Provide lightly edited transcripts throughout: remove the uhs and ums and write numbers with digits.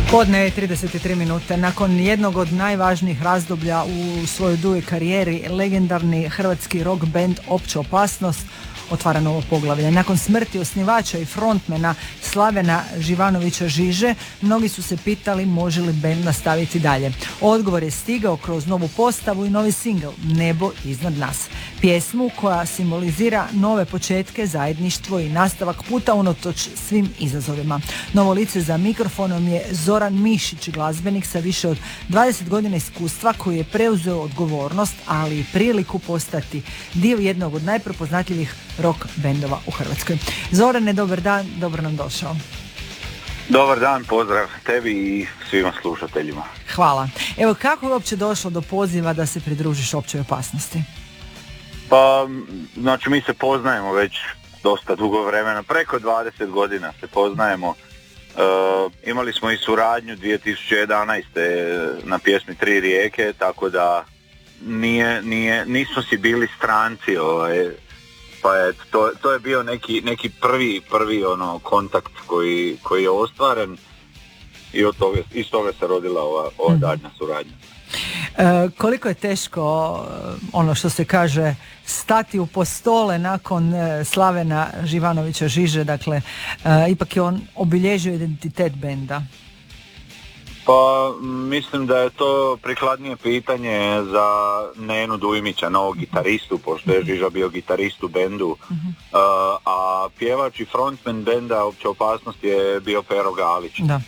Podne je 33 minute. Nakon jednog od najvažnijih razdoblja u svojoj dugoj karijeri, legendarni hrvatski rock band Opća opasnost otvara novo poglavlje. Nakon smrti osnivača i frontmena Slavena Živanovića Žiže, mnogi su se pitali može li band nastaviti dalje. Odgovor je stigao kroz novu postavu i novi singl Nebo iznad nas. Pjesmu koja simbolizira nove početke, zajedništvo i nastavak puta unatoč svim izazovima. Novo lice za mikrofonom je Zoran Mišić, glazbenik sa više od 20 godina iskustva koji je preuzeo odgovornost, ali i priliku postati dio jednog od najprepoznatljivih rock bendova u Hrvatskoj. Zorane, dobar dan, dobro nam došao. Dobar dan, pozdrav tebi i svima slušateljima. Hvala. Evo, kako je uopće došlo do poziva da se pridružiš Općoj opasnosti? Pa, znači mi se poznajemo već dosta dugo vremena, preko 20 godina se poznajemo. Imali smo i suradnju 2011. na pjesmi Tri rijeke, tako da nismo si bili stranci, pa je to je bio neki prvi kontakt koji je ostvaren i iz toga se rodila ova daljnja suradnja. Koliko je teško, ono što se kaže, stati u postole nakon Slavena Živanovića Žiže, dakle, ipak je on obilježio identitet benda? Pa mislim da je to prikladnije pitanje za Nenu Dujmića, novog gitaristu, pošto je Žiža bio gitarist u bendu, a pjevač i frontman benda Opća opasnost je bio Pero Galić. Da.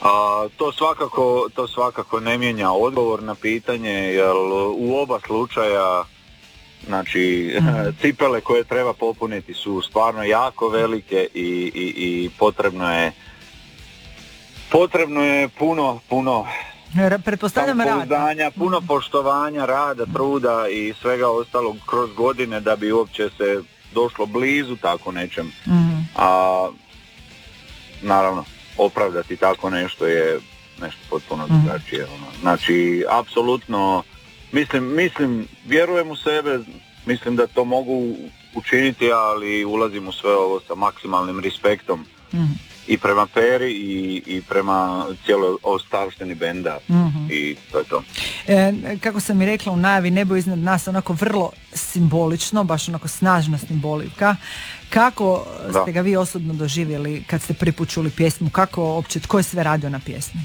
To svakako ne mijenja odgovor na pitanje, jer u oba slučaja, znači, cipele koje treba popuniti su stvarno jako velike i potrebno je puno samopouzdanja, puno poštovanja, rada, truda i svega ostalog kroz godine da bi uopće se došlo blizu tako nečem. A naravno, opravdati tako nešto je nešto potpuno drugačije. Znači, apsolutno, mislim, vjerujem u sebe, mislim da to mogu učiniti, ali ulazim u sve ovo sa maksimalnim respektom i prema Peri i prema cijeloj ostavštini benda i to je to. Kako sam i rekla u najavi, Nebo iznad nas, onako vrlo simbolično, baš onako snažna simbolika. Kako ste ga vi osobno doživjeli kad ste prvi put čuli pjesmu? Tko je sve radio na pjesmi?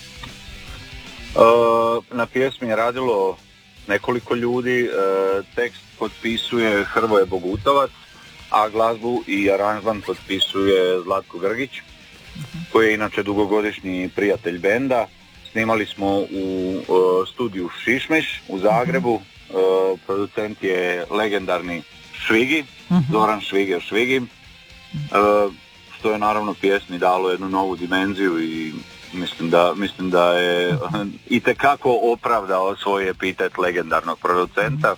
Na pjesmi je radilo nekoliko ljudi, tekst potpisuje Hrvoje Bogutovac, a glazbu i aranžman potpisuje Zlatko Grgić, koji je inače dugogodišnji prijatelj benda. Snimali smo u studiju Šišmiš u Zagrebu, producent je legendarni Švigi, Zoran Švigi, što je naravno pjesmi dalo jednu novu dimenziju i mislim da je itekako opravdao svoj epitet legendarnog producenta.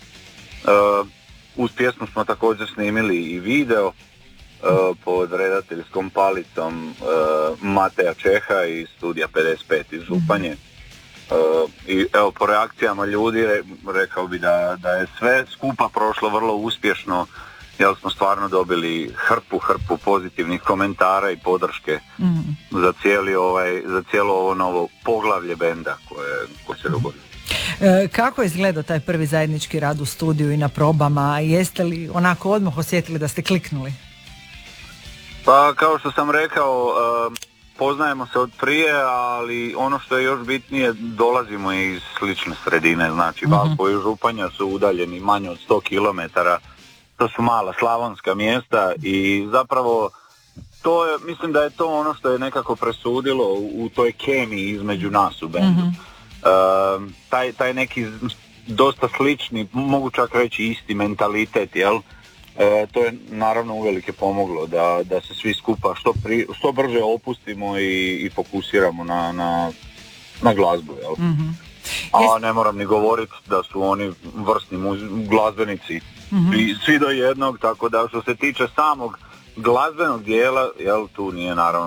Uz pjesmu smo također snimili i video pod redateljskom palicom Mateja Čeha iz studija 55 iz Županje. I evo, po reakcijama ljudi rekao bi da je sve skupa prošlo vrlo uspješno, jer smo stvarno dobili hrpu pozitivnih komentara i podrške za cijelo ovo novo poglavlje benda koje se dogodilo. Kako je izgledao taj prvi zajednički rad u studiju i na probama? Jeste li onako odmah osjetili da ste kliknuli? Pa kao što sam rekao, poznajemo se od prije, ali ono što je još bitnije, dolazimo iz slične sredine, znači Valpovo i Županja su udaljeni manje od 100 km, to su mala slavonska mjesta i zapravo mislim da je to ono što je nekako presudilo u toj kemiji između nas u bendu. Taj neki dosta slični, mogu čak reći isti mentalitet, jel? To je naravno uvelike pomoglo da se svi skupa što brže opustimo i fokusiramo na glazbu, jel? A ne moram ni govoriti da su oni vrsni glazbenici, svi do jednog, tako da što se tiče samog glazbenog dijela, jel, tu nije naravno